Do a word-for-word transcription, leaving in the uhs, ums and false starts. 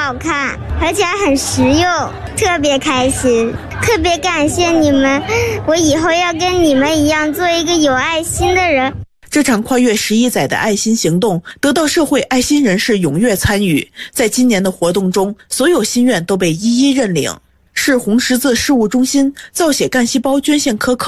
好看，而且还很实用，特别开心，特别感谢你们，我以后要跟你们一样做一个有爱心的人。 这场跨越十一载的爱心行动得到社会爱心人士踊跃参与，在今年的活动中，所有心愿都被一一认领。市红十字事务中心造血干细胞捐献科